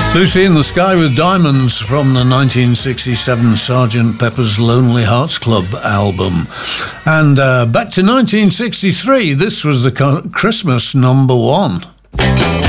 Lucy in the Sky with Diamonds from the 1967 Sgt. Pepper's Lonely Hearts Club album. And back to 1963, this was the Christmas number one.